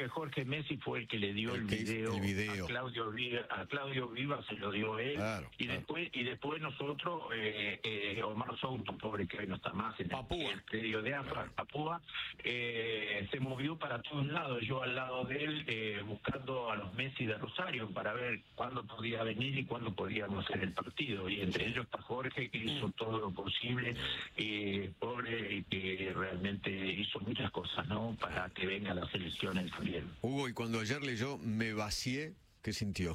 que Jorge Messi fue el que le dio el video. A Claudio Viva se lo dio él. Claro, y después nosotros, Omar Souto, pobre que hoy no está más en el predio de Papúa, se movió para todos lados. Yo al lado de él, buscando a los Messi de Rosario para ver cuándo podía venir y cuándo podíamos hacer el partido. Y entre ellos está Jorge, que hizo todo lo posible, pobre, y que realmente hizo muchas cosas, ¿no? Para que venga la selección en también. Hugo, y cuando ayer leyó "me vacié", ¿qué sintió?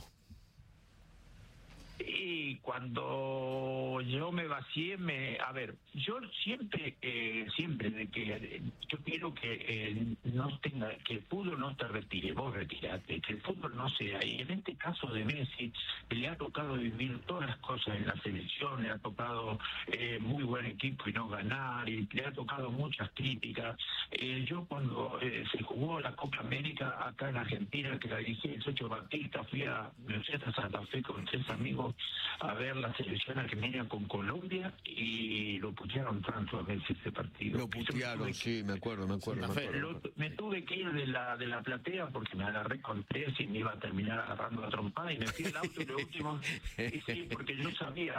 Y cuando yo me vacié, a ver, yo siempre de que yo quiero que no tenga, que el fútbol no te retire, vos retirate, que el fútbol no sea, y en este caso de Messi, le ha tocado vivir todas las cosas en la selección, le ha tocado muy buen equipo y no ganar, y le ha tocado muchas críticas. Yo cuando se jugó la Copa América acá en Argentina, que la dirigí el Socho Batista, fui a Universidad de Santa Fe con 3 amigos a ver la selección argentina con Colombia y lo putearon tanto a veces ese partido. Lo putearon, sí, me acuerdo. Me tuve que ir de la platea porque me agarré con 3 y me iba a terminar agarrando la trompada y me fui al auto y lo último, y sí, porque yo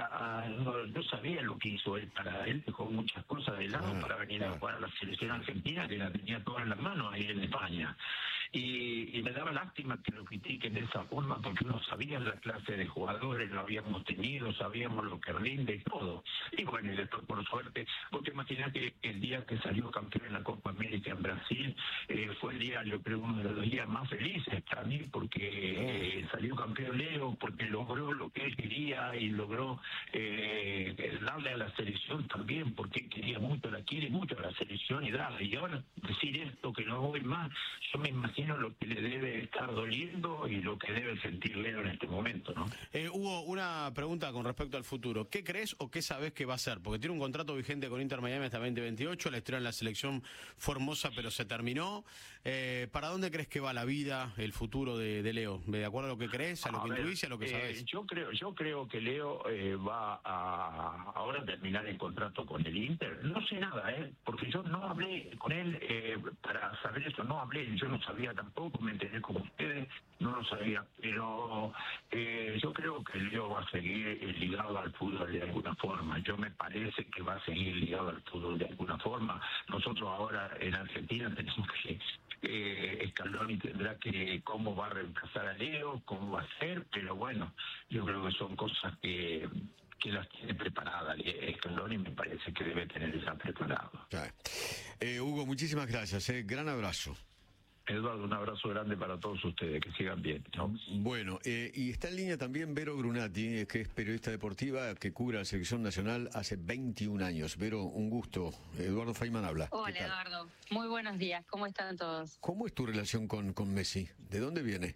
sabía lo que hizo él. Él dejó muchas cosas de lado para venir a jugar a la selección argentina, que la tenía toda en las manos ahí en España. Y me daba lástima que lo critiquen de esa forma, porque no sabían la clase de jugadores, lo habíamos tenido, sabíamos lo que rinde y todo. Y bueno, y después, por suerte, vos te imaginás que el día que salió campeón en la Copa América en Brasil, fue el día, yo creo, uno de los días más felices para mí, porque salió campeón Leo, porque logró lo que él quería y logró darle a la selección también, porque quería mucho, quiere mucho a la selección y darle. Y ahora decir esto, que no voy más, yo me imagino lo que le debe estar doliendo y lo que debe sentir Leo en este momento, ¿no? Hugo, una pregunta con respecto al futuro. ¿Qué crees o qué sabes que va a hacer? Porque tiene un contrato vigente con Inter Miami hasta 2028, la historia en la selección fue hermosa, pero se terminó. ¿Para dónde crees que va la vida, el futuro de Leo? ¿De acuerdo a lo que crees, a lo que intuís y a lo que sabes? Yo creo que Leo va a ahora terminar el contrato con el Inter. No sé nada, porque yo no hablé con él para saber eso, no hablé, yo no sabía tampoco, me enteré como ustedes, no lo sabía, pero yo creo que Leo va a seguir ligado al fútbol de alguna forma. Yo me parece que va a seguir ligado al fútbol de alguna forma. Nosotros ahora en Argentina tenemos que Scaloni tendrá que cómo va a reemplazar a Leo, cómo va a ser, pero bueno, yo creo que son cosas que las tiene preparadas. Scaloni me parece que debe tener esa preparada. Hugo, muchísimas gracias, gran abrazo. Eduardo, un abrazo grande para todos ustedes, que sigan bien, ¿no? Bueno, y está en línea también Vero Brunati, que es periodista deportiva, que cubre la selección nacional hace 21 años. Vero, un gusto. Eduardo Feynman habla. Hola, Eduardo. Muy buenos días. ¿Cómo están todos? ¿Cómo es tu relación con Messi? ¿De dónde viene?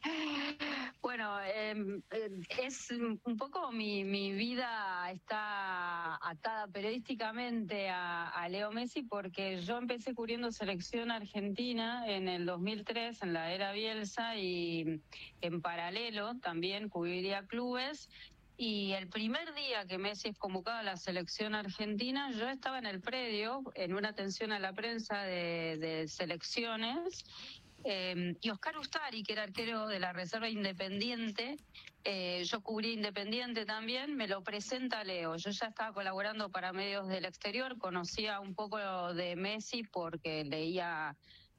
Bueno, es un poco mi vida está atada periodísticamente a Leo Messi, porque yo empecé cubriendo selección argentina en el 2003, en la era Bielsa, y en paralelo también cubriría clubes. Y el primer día que Messi es convocado a la selección argentina, yo estaba en el predio, en una atención a la prensa de selecciones, y Oscar Ustari, que era arquero de la Reserva Independiente, yo cubrí Independiente también, me lo presenta Leo. Yo ya estaba colaborando para medios del exterior, conocía un poco de Messi porque leía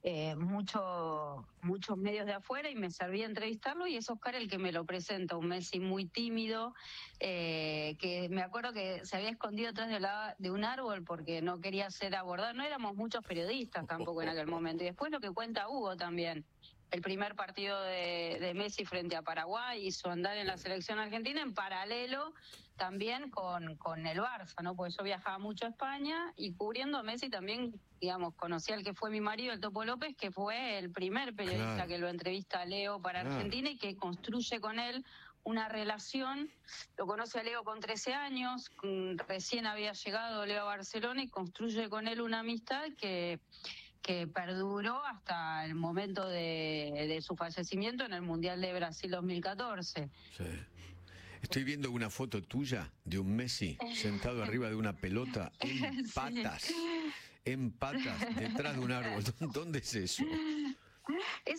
muchos medios de afuera y me servía entrevistarlo, y es Oscar el que me lo presenta, un Messi muy tímido, que me acuerdo que se había escondido atrás de un árbol porque no quería ser abordado. No éramos muchos periodistas tampoco en aquel momento. Y después lo que cuenta Hugo también, el primer partido de Messi frente a Paraguay y su andar en la selección argentina, en paralelo también con el Barça, ¿no? Porque yo viajaba mucho a España y cubriendo a Messi también, digamos, conocí al que fue mi marido, el Topo López, que fue el primer periodista que lo entrevista a Leo para Argentina y que construye con él una relación. Lo conoce a Leo con 13 años, recién había llegado Leo a Barcelona y construye con él una amistad que perduró hasta el momento de su fallecimiento en el Mundial de Brasil 2014. Sí. Estoy viendo una foto tuya de un Messi sentado arriba de una pelota en patas, detrás de un árbol. ¿Dónde es eso?